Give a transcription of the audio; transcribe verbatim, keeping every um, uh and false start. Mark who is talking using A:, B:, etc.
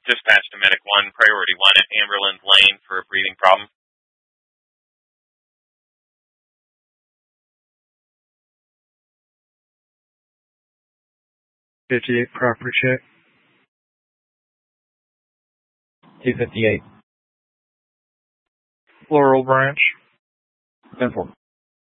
A: Dispatch to Medic one, Priority one at Amberland Lane for a breathing problem.
B: fifty-eight, property check.
C: two fifty-eight.
B: Floral Branch.
C: ten four.